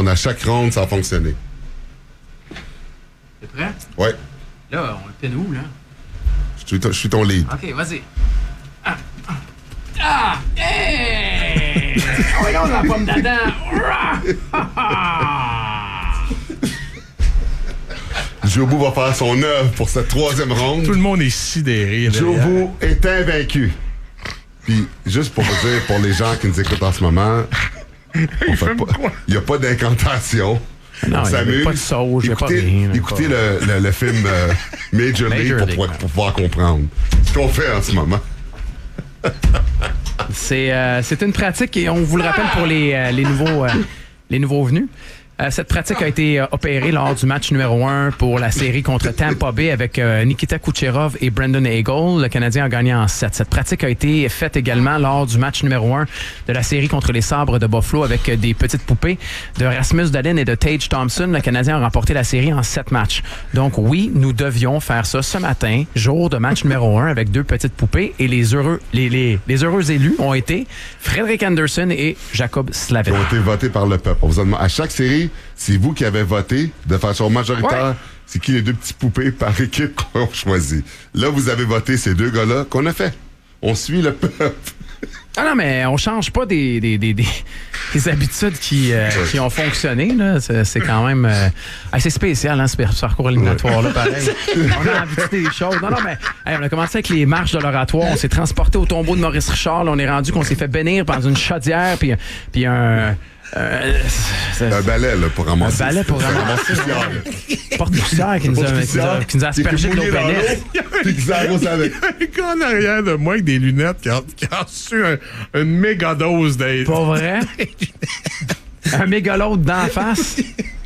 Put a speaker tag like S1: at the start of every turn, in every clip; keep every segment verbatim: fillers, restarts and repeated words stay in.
S1: ronde. À chaque ronde, ça a fonctionné.
S2: T'es prêt?
S1: Oui.
S2: Là, on était où, là?
S1: Je suis, je suis ton lead.
S2: OK, vas-y. Ah! Ah! ah hey! Oh non, la pomme d'Adam!
S1: Jobu va faire son œuvre pour cette troisième ronde.
S3: Tout le monde est sidéré.
S1: Jobu est invaincu. Puis, juste pour vous dire, pour les gens qui nous écoutent en ce moment, on fait pas, il n'y a pas d'incantation.
S2: Non,
S1: on s'amuse.
S2: Il n'y a pas de sauge, il n'y a pas
S1: écoutez,
S2: rien.
S1: Écoutez le, le, le film euh, Major, Major League, League pour, pour, pour pouvoir comprendre ce qu'on fait en ce moment.
S2: C'est, euh, c'est une pratique, et on vous le rappelle pour les, euh, les, nouveaux, euh, les nouveaux venus. Euh, cette pratique a été euh, opérée lors du match numéro un pour la série contre Tampa Bay avec euh, Nikita Kucherov et Brendan Hagel. Le Canadien a gagné en sept. Cette pratique a été faite également lors du match numéro un de la série contre les Sabres de Buffalo avec euh, des petites poupées de Rasmus Dahlin et de Tage Thompson. Le Canadien a remporté la série en sept matchs. Donc oui, nous devions faire ça ce matin, jour de match numéro un avec deux petites poupées. Et les heureux, les, les, les heureux élus ont été Frederik Andersen et Jacob Slavin.
S1: Ils ont été votés par le peuple. On vous a demandé, à chaque série, c'est vous qui avez voté de façon majoritaire. Ouais. C'est qui les deux petits poupées par équipe qu'on a choisi. Là, vous avez voté ces deux gars-là qu'on a fait. On suit le peuple.
S2: Ah non, mais on change pas des, des, des, des, des habitudes qui, euh, qui ont fonctionné. Là. C'est, c'est quand même... Euh, c'est spécial, hein, ce parcours éliminatoire-là, pareil. On a habitué des choses. Non, non, mais hey, on a commencé avec les marches de l'oratoire. On s'est transporté au tombeau de Maurice Richard. Là, on est rendu qu'on s'est fait bénir dans une chaudière, puis, puis un... Euh,
S1: c'est, c'est un balai là, pour ramasser.
S2: Un balai pour ramasser. Porte-poussière qui, nous a, qui, nous a, qui nous a aspergé de l'eau bénite.
S3: Puis qui s'arrose avec. Il y a un gars en arrière de moi avec des lunettes qui a, qui a reçu un, une méga dose d'aide.
S2: Pas vrai? Un mégalote d'en face.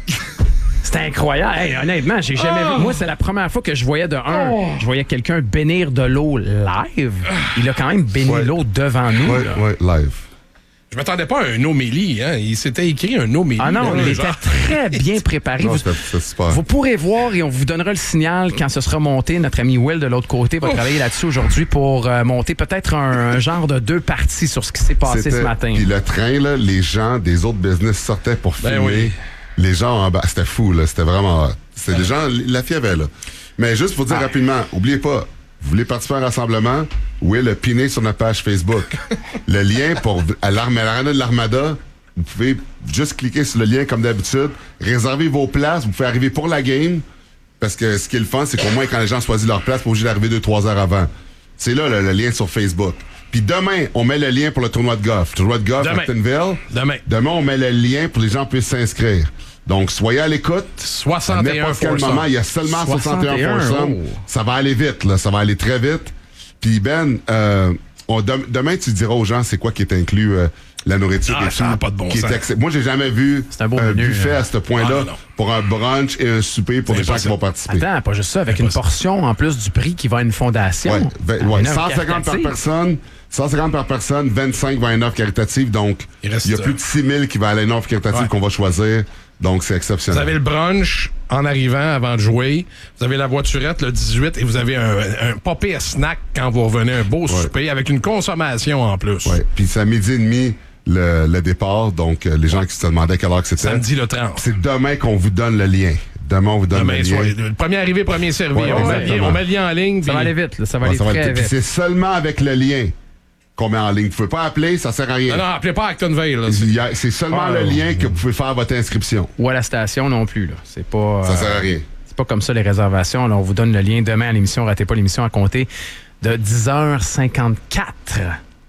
S2: C'était incroyable. Hey, honnêtement, j'ai jamais oh. vu. Moi, c'est la première fois que je voyais de un. Oh. Je voyais quelqu'un bénir de l'eau live. Il a quand même béni ouais. l'eau devant nous.
S1: Oui, ouais, live.
S3: Je m'attendais pas à un homélie, hein. Il s'était écrit un homélie.
S2: Ah non,
S3: là,
S2: il
S3: genre.
S2: était très bien préparé.
S1: Non,
S2: vous,
S1: c'est, c'est super.
S2: Vous pourrez voir et on vous donnera le signal quand ce sera monté. Notre ami Will de l'autre côté va oh. travailler là-dessus aujourd'hui pour euh, monter peut-être un, un genre de deux parties sur ce qui s'est passé
S1: c'était,
S2: ce matin.
S1: Puis le train, là, les gens des autres business sortaient pour filmer. Ben oui. Les gens en bas, c'était fou, là. C'était vraiment... C'était des gens... La fille avait, là. Mais juste pour dire ah. rapidement, oubliez pas, vous voulez participer à un rassemblement? Will a piné sur notre page Facebook. Le lien pour à l'arena de l'Armada, vous pouvez juste cliquer sur le lien comme d'habitude, réserver vos places, vous pouvez arriver pour la game, parce que ce qui est le fun, c'est qu'au moins quand les gens choisissent leur place, ils sont obligés d'arriver deux trois heures avant. C'est là le, le lien sur Facebook. Puis demain, on met le lien pour le tournoi de golf. Le tournoi de golf à Actonville.
S3: Demain.
S1: Demain, on met le lien pour que les gens puissent s'inscrire. Donc, soyez à l'écoute.
S3: soixante et un
S1: à n'importe quel moment, il y a seulement soixante et un foursomes. Oh. Ça va aller vite, là. Ça va aller très vite. Puis Ben, euh, on, de, demain, tu diras aux gens c'est quoi qui est inclus, euh, la nourriture
S3: ah,
S1: et
S3: ça
S1: tout.
S3: n'a pas de bon
S1: qui
S3: sens.
S1: Est accès- Moi, j'ai jamais vu
S2: un, beau
S1: un
S2: menu,
S1: buffet
S2: là.
S1: à ce point-là
S3: ah,
S1: pour un brunch et un souper pour
S3: c'est
S1: les gens
S3: impossible.
S1: qui vont participer.
S2: Attends, pas juste ça, avec une portion en plus du prix qui va à une fondation.
S1: Ouais, vingt, ouais, cent cinquante
S2: caritative.
S1: par personne. cent cinquante par personne, vingt-cinq vont à une offre caritative. Donc, il, il y a plus de six mille qui vont aller à une offre caritative ouais. qu'on va choisir. Donc, c'est exceptionnel.
S3: Vous avez le brunch en arrivant avant de jouer. Vous avez la voiturette le dix-huit et vous avez un, un pas pire snack quand vous revenez, un beau ouais. souper avec une consommation en plus.
S1: Oui, puis c'est à midi et demi le, le départ. Donc, euh, les gens qui se demandaient quelle heure que c'était.
S3: Samedi le trente.
S1: C'est demain qu'on vous donne le lien. Demain, on vous donne
S3: demain,
S1: le lien.
S3: Le premier arrivé, premier servi.
S1: Ouais,
S3: on, met lien, on met le lien en ligne.
S2: Ça
S3: puis...
S2: va aller vite. Là. Ça va
S1: ouais,
S2: aller
S1: ça
S2: très
S1: va
S2: vite.
S1: C'est seulement avec le lien qu'on met en ligne. Vous ne pouvez pas appeler, ça sert à rien.
S3: Non, non, appelez pas à Actonville. Là,
S1: c'est... c'est seulement ah, le lien que vous pouvez faire votre inscription.
S2: Ou à la station non plus. Là. C'est pas,
S1: ça
S2: euh,
S1: sert à rien.
S2: C'est pas comme ça les réservations. Là, on vous donne le lien demain à l'émission. Ratez pas l'émission à compter de dix heures cinquante-quatre.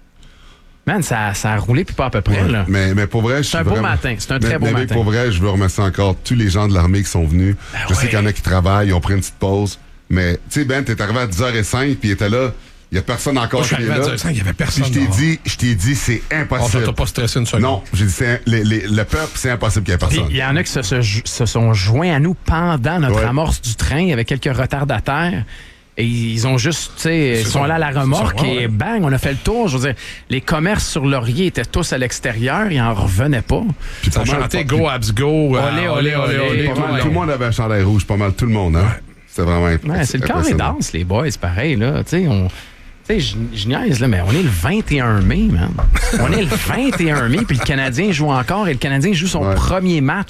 S2: Man, ça, ça a roulé puis pas à peu près.
S1: Ouais,
S2: là.
S1: Mais, mais pour vrai, je
S2: C'est un
S1: vraiment...
S2: beau matin. C'est un très
S1: mais,
S2: beau
S1: mais
S2: matin.
S1: Pour vrai, je veux remercier encore tous les gens de l'armée qui sont venus. Ben je ouais. sais qu'il y en a qui travaillent, ils ont pris une petite pause. Mais, tu sais, Ben, t'es arrivé à dix heures cinq puis il était là. Il n'y a personne encore
S3: qui est là. Il n'y avait personne.
S1: Puis je t'ai dit, je t'ai dit, c'est impossible.
S3: On t'a pas stressé une seconde.
S1: Non, j'ai dit, c'est, les, les, le peuple, c'est impossible qu'il y ait personne.
S2: Il y en a qui se, se, se sont joints à nous pendant notre
S1: ouais.
S2: amorce du train avec quelques retardataires. Et ils ont juste, tu sais, ils sont allés à la remorque et bang, on a fait le tour. Je veux dire, les commerces sur Laurier étaient tous à l'extérieur, ils en revenaient pas.
S3: Puis ça chantait Go Abs Go.
S2: Olé, olé, olé.
S1: Tout le monde avait un chandail rouge, pas mal, tout le monde, hein.
S3: Ouais.
S1: C'était vraiment impressionnant.
S2: Ouais, c'est le corps et danse, les boys, pareil, là. Tu sais, on. Tu sais, je, je niaise, là, mais on est le vingt et un mai, man. On est le vingt et un mai, puis le Canadien joue encore et le Canadien joue son ouais. premier match.